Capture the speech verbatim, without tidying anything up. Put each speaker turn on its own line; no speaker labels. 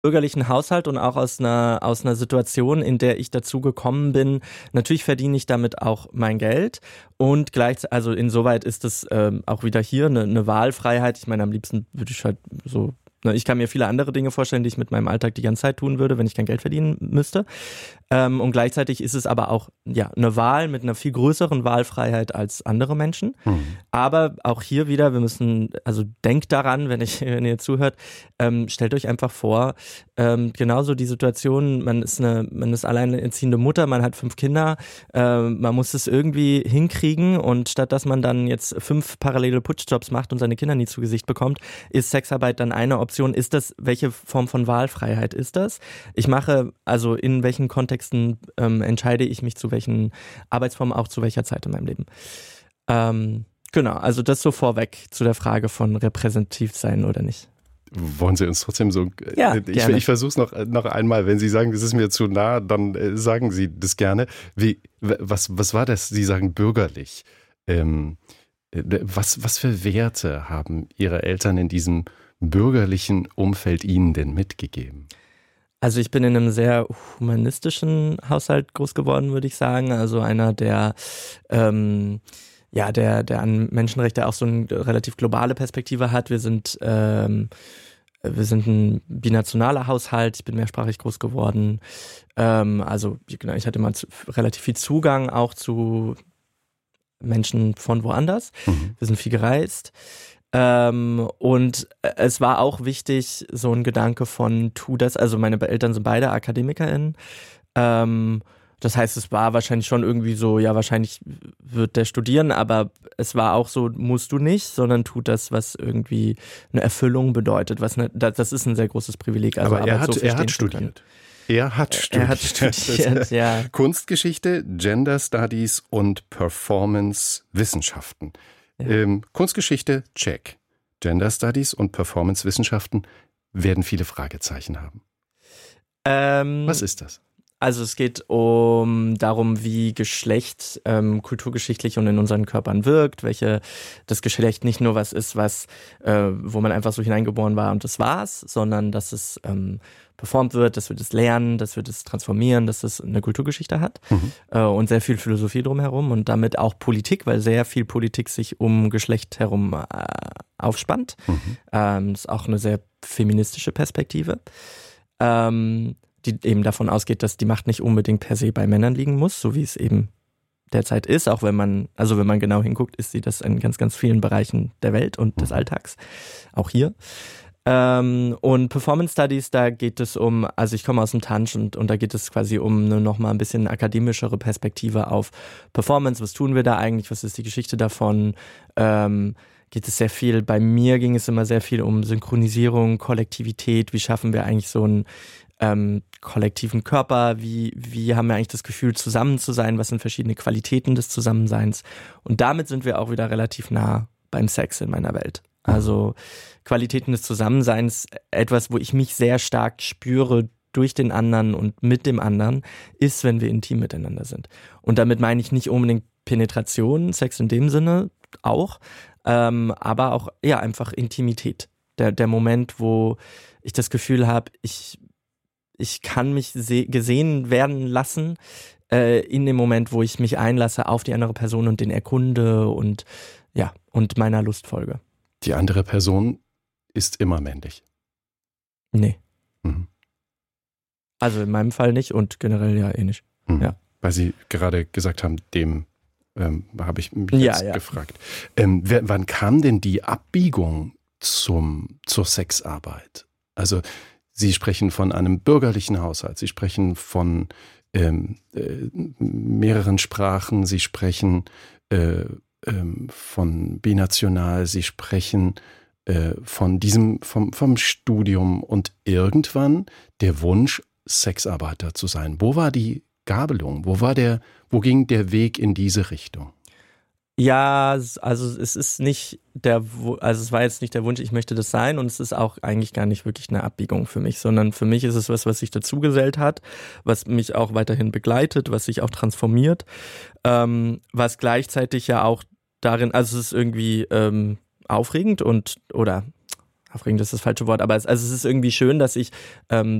bürgerlichen Haushalt und auch aus einer, aus einer Situation, in der ich dazu gekommen bin. Natürlich verdiene ich damit auch mein Geld und gleichzeitig, also insoweit ist es ähm, auch wieder hier eine, eine Wahlfreiheit. Ich meine, am liebsten würde ich halt so, ne, ich kann mir viele andere Dinge vorstellen, die ich mit meinem Alltag die ganze Zeit tun würde, wenn ich kein Geld verdienen müsste. Ähm, und gleichzeitig ist es aber auch ja eine Wahl mit einer viel größeren Wahlfreiheit als andere Menschen. Mhm. Aber auch hier wieder, wir müssen, also denkt daran, wenn, ich, wenn ihr zuhört, ähm, stellt euch einfach vor, ähm, genauso die Situation, man ist eine, man ist alleinerziehende Mutter, man hat fünf Kinder, äh, man muss es irgendwie hinkriegen und statt dass man dann jetzt fünf parallele Putschjobs macht und seine Kinder nie zu Gesicht bekommt, ist Sexarbeit dann eine Option. Ist das, welche Form von Wahlfreiheit ist das? Ich mache, also in welchen Kontexten ähm, entscheide ich mich zu welchen Arbeitsformen, auch zu welcher Zeit in meinem Leben. Ähm, genau, also das so vorweg zu der Frage von repräsentativ sein oder nicht.
Wollen Sie uns trotzdem so,
ja,
ich, ich versuche es noch, noch einmal, wenn Sie sagen, das ist mir zu nah, dann äh, sagen Sie das gerne. Wie, was, was war das, Sie sagen bürgerlich? Ähm, was, was für Werte haben Ihre Eltern in diesem bürgerlichen Umfeld Ihnen denn mitgegeben?
Also ich bin in einem sehr humanistischen Haushalt groß geworden, würde ich sagen. Also einer, der ähm, ja, der, der an Menschenrechte auch so eine relativ globale Perspektive hat. Wir sind ähm, wir sind ein binationaler Haushalt. Ich bin mehrsprachig groß geworden. Ähm, also genau, ich hatte mal zu, relativ viel Zugang auch zu Menschen von woanders. Mhm. Wir sind viel gereist. Ähm, und es war auch wichtig, so ein Gedanke von tu das, also meine Eltern sind beide AkademikerInnen, ähm, das heißt, es war wahrscheinlich schon irgendwie so, ja, wahrscheinlich wird der studieren, aber es war auch so, musst du nicht, sondern tut das, was irgendwie eine Erfüllung bedeutet, was eine, das ist ein sehr großes Privileg. Also
aber er
Arbeit
hat,
so
er hat studiert. Er hat studiert.
Er hat studiert, ja.
Kunstgeschichte, Gender Studies und Performance Wissenschaften. Ja. Ähm, Kunstgeschichte, check. Gender Studies und Performance Wissenschaften werden viele Fragezeichen haben.
Ähm,
Was ist das?
Also es geht um darum, wie Geschlecht ähm, kulturgeschichtlich und in unseren Körpern wirkt, welche das Geschlecht nicht nur was ist, was äh, wo man einfach so hineingeboren war und das war's, sondern dass es ähm, performt wird, dass wir das lernen, dass wir das transformieren, dass es eine Kulturgeschichte hat mhm. äh, und sehr viel Philosophie drumherum und damit auch Politik, weil sehr viel Politik sich um Geschlecht herum äh, aufspannt. Mhm. Ähm, das ist auch eine sehr feministische Perspektive. Ähm, die eben davon ausgeht, dass die Macht nicht unbedingt per se bei Männern liegen muss, so wie es eben derzeit ist, auch wenn man, also wenn man genau hinguckt, ist sie das in ganz, ganz vielen Bereichen der Welt und des Alltags, auch hier. Ähm, und Performance Studies, da geht es um, also ich komme aus dem Tanz und, und da geht es quasi um eine nochmal ein bisschen akademischere Perspektive auf Performance, was tun wir da eigentlich, was ist die Geschichte davon, ähm, geht es sehr viel, bei mir ging es immer sehr viel um Synchronisierung, Kollektivität, wie schaffen wir eigentlich so ein Ähm, kollektiven Körper, wie, wie haben wir eigentlich das Gefühl, zusammen zu sein, was sind verschiedene Qualitäten des Zusammenseins und damit sind wir auch wieder relativ nah beim Sex in meiner Welt. Also Qualitäten des Zusammenseins, etwas, wo ich mich sehr stark spüre durch den anderen und mit dem anderen, ist, wenn wir intim miteinander sind. Und damit meine ich nicht unbedingt Penetration, Sex in dem Sinne auch, ähm, aber auch ja einfach Intimität. Der, der Moment, wo ich das Gefühl habe, ich Ich kann mich se- gesehen werden lassen äh, in dem Moment, wo ich mich einlasse auf die andere Person und den erkunde und ja und meiner Lust folge.
Die andere Person ist immer männlich?
Nee.
Mhm.
Also in meinem Fall nicht und generell ja eh nicht.
Mhm.
Ja.
Weil Sie gerade gesagt haben, dem ähm, habe ich mich jetzt
ja, ja.
gefragt. Ähm, wer, wann kam denn die Abbiegung zum, zur Sexarbeit? Also Sie sprechen von einem bürgerlichen Haushalt, Sie sprechen von ähm, äh, mehreren Sprachen, Sie sprechen äh, ähm, von binational, Sie sprechen äh, von diesem, vom, vom Studium und irgendwann der Wunsch, Sexarbeiter zu sein. Wo war die Gabelung? Wo war der, wo ging der Weg in diese Richtung?
Ja, also es ist nicht der, also es war jetzt nicht der Wunsch, ich möchte das sein und es ist auch eigentlich gar nicht wirklich eine Abbiegung für mich, sondern für mich ist es was, was sich dazugesellt hat, was mich auch weiterhin begleitet, was sich auch transformiert, ähm, was gleichzeitig ja auch darin, also es ist irgendwie ähm, aufregend und oder aufregend ist das falsche Wort, aber es, also es ist irgendwie schön, dass ich ähm,